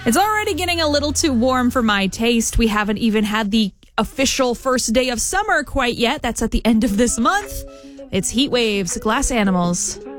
It's already getting a little too warm for my taste. We haven't even had the official first day of summer quite yet. That's at the end of this month. It's Heat Waves, Glass Animals.